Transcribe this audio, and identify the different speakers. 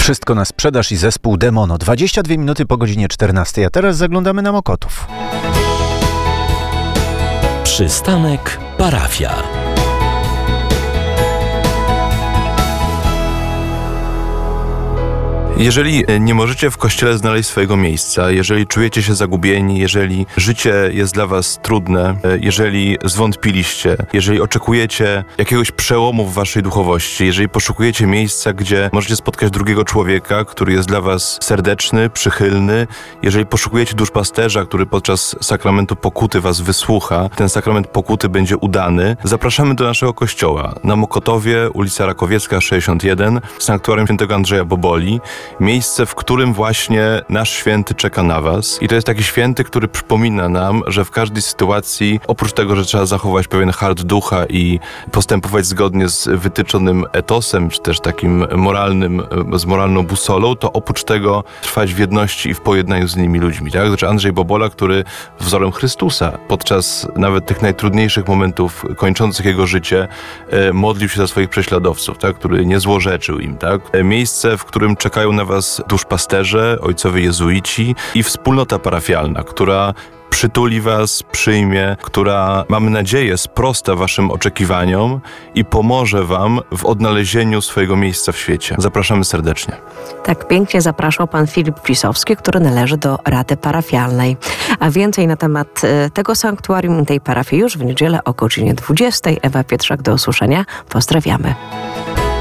Speaker 1: Wszystko na sprzedaż i zespół Demono. 22 minuty po godzinie 14, a teraz zaglądamy na Mokotów.
Speaker 2: Przystanek Parafia.
Speaker 3: Jeżeli nie możecie w Kościele znaleźć swojego miejsca, jeżeli czujecie się zagubieni, jeżeli życie jest dla was trudne, jeżeli zwątpiliście, jeżeli oczekujecie jakiegoś przełomu w waszej duchowości, jeżeli poszukujecie miejsca, gdzie możecie spotkać drugiego człowieka, który jest dla was serdeczny, przychylny, jeżeli poszukujecie duszpasterza, który podczas sakramentu pokuty was wysłucha, ten sakrament pokuty będzie udany, zapraszamy do naszego kościoła na Mokotowie, ulica Rakowiecka 61, sanktuarium świętego Andrzeja Boboli. Miejsce, w którym właśnie nasz święty czeka na was. I to jest taki święty, który przypomina nam, że w każdej sytuacji, oprócz tego, że trzeba zachować pewien hart ducha i postępować zgodnie z wytyczonym etosem, czy też takim z moralną busolą, to oprócz tego trwać w jedności i w pojednaniu z innymi ludźmi. Tak? Znaczy Andrzej Bobola, który wzorem Chrystusa podczas nawet tych najtrudniejszych momentów kończących jego życie modlił się za swoich prześladowców, tak? Który nie złorzeczył im. Tak? Miejsce, w którym czekają na was duszpasterze, ojcowie jezuici i wspólnota parafialna, która przytuli was, przyjmie, która, mamy nadzieję, sprosta waszym oczekiwaniom i pomoże wam w odnalezieniu swojego miejsca w świecie. Zapraszamy serdecznie.
Speaker 4: Tak pięknie zapraszał pan Filip Pisowski, który należy do Rady Parafialnej. A więcej na temat tego sanktuarium i tej parafii już w niedzielę o godzinie 20. Ewa Pietrzak, do usłyszenia. Pozdrawiamy.